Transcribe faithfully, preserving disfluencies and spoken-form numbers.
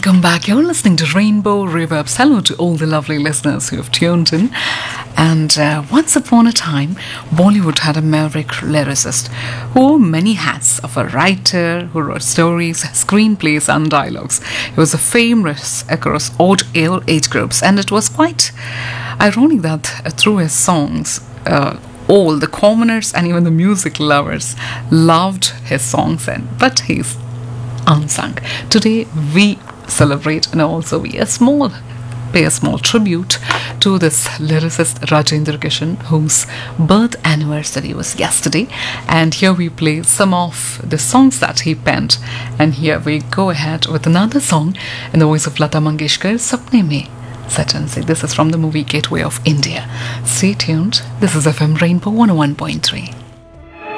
Welcome back. You're listening to Rainbow Reverbs. Hello to all the lovely listeners who have tuned in. And uh, once upon a time, Bollywood had a maverick lyricist who wore many hats of a writer who wrote stories, screenplays, and dialogues. He was famous across all age groups, and it was quite ironic that uh, through his songs, uh, all the commoners and even the music lovers loved his songs, and but he's unsung. Today we celebrate and also we a small pay a small tribute to this lyricist Rajendra Kishan, whose birth anniversary was yesterday. And here we play some of the songs that he penned. And here we go ahead with another song in the voice of Lata Mangeshkar, Sapne Mein Sajan Se. This is from the movie Gateway of India. Stay tuned. This is F M Rainbow one oh one point three.